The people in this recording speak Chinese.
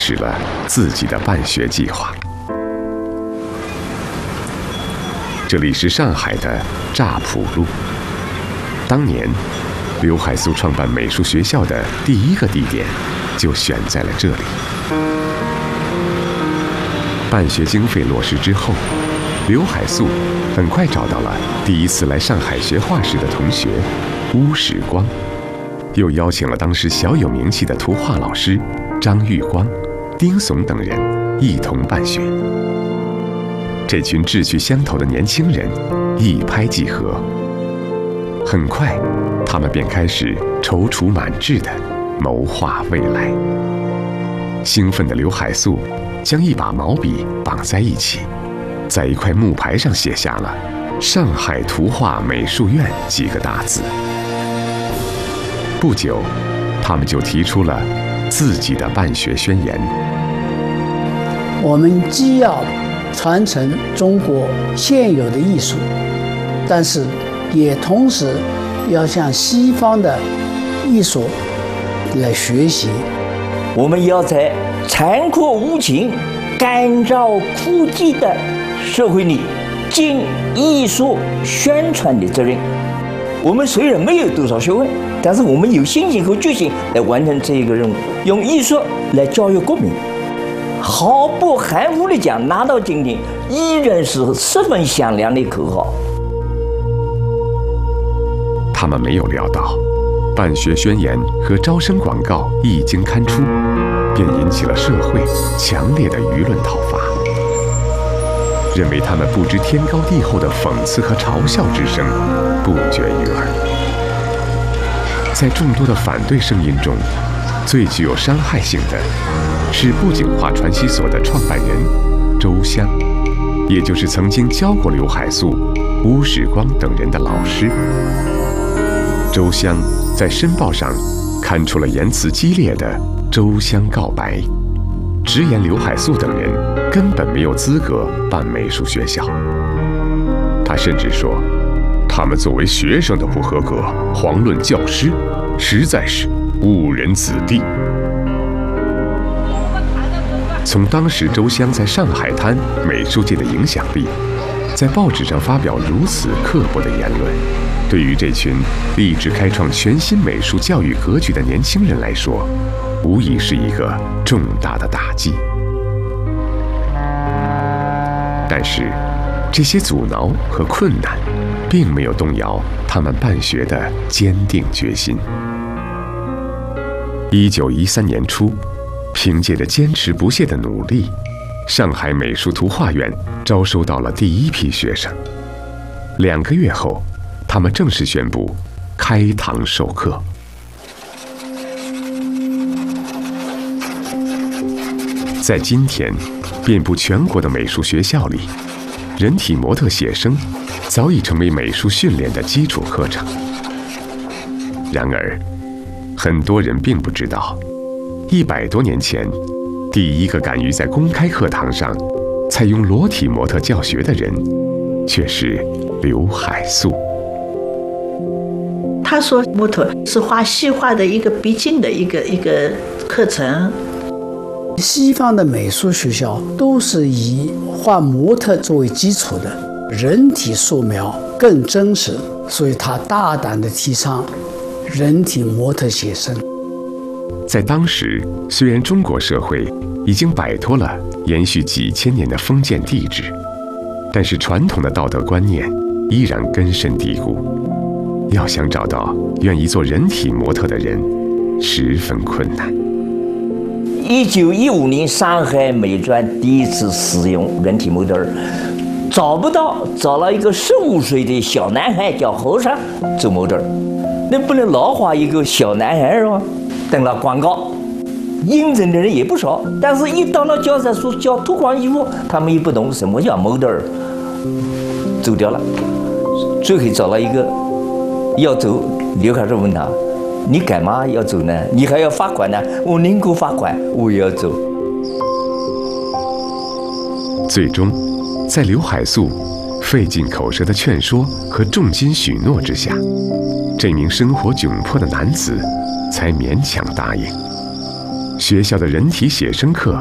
始了自己的办学计划。这里是上海的乍浦路。当年，刘海粟创办美术学校的第一个地点就选在了这里。办学经费落实之后，刘海粟很快找到了第一次来上海学画室的同学邬时光，又邀请了当时小有名气的图画老师张玉光、丁悚等人一同办学。这群志趣相投的年轻人一拍即合，很快他们便开始踌躇满志地谋划未来。兴奋的刘海粟将一把毛笔绑在一起，在一块木牌上写下了“上海图画美术院”几个大字。不久，他们就提出了自己的办学宣言。 我们既要传承中国现有的艺术，但是也同时要向西方的艺术来学习。 我们要在残酷无情、干燥枯寂的社会里尽艺术宣传的责任。我们虽然没有多少学问，但是我们有信心和决心来完成这一个任务，用艺术来教育国民。毫不含糊地讲，拿到今天依然是十分响亮的口号。 他们没有料到，办学宣言和招生广告一经刊出，便引起了社会强烈的舆论讨伐，认为他们不知天高地厚的讽刺和嘲笑之声不绝于耳。在众多的反对声音中，最具有伤害性的是布景画传习所的创办人周湘，也就是曾经教过刘海粟、邬时光等人的老师。周湘在申报上刊出了言辞激烈的周湘告白，直言刘海粟等人根本没有资格办美术学校。他甚至说，他们作为学生都不合格，遑论教师，实在是误人子弟。从当时周湘在上海滩美术界的影响力，在报纸上发表如此刻薄的言论，对于这群立志开创全新美术教育格局的年轻人来说，无疑是一个重大的打击。但是，这些阻挠和困难，并没有动摇他们办学的坚定决心。1913年初，凭借着坚持不懈的努力，上海美术图画院招收到了第一批学生。2个月后，他们正式宣布开堂授课。在今天，遍布全国的美术学校里，人体模特写生早已成为美术训练的基础课程。然而，很多人并不知道，100多年前，第一个敢于在公开课堂上采用裸体模特教学的人，却是刘海粟。 他说模特是画细画的一个必经的一个课程。 西方的美术学校都是以画模特作为基础的，人体素描更真实，所以他大胆地提倡人体模特写生。 在当时，虽然中国社会已经摆脱了延续几千年的封建帝制，但是传统的道德观念依然根深蒂固。要想找到愿意做人体模特的人，十分困难。 1915年，上海美专第一次使用人体模特儿，找不到，找了一个15岁的小男孩叫和尚做模特儿，那不能老画一个小男孩是吧？登了广告，应征的人也不少，但是一到了教材书教脱光衣服，他们也不懂什么叫模特儿，走掉了。最后找了一个要走，刘海粟问他：“你干嘛要走呢？你还要罚款呢？”我宁可罚款，我也要走。 最终，在刘海粟费尽口舌的劝说和重金许诺之下，这名生活窘迫的男子才勉强答应。 学校的人体写生课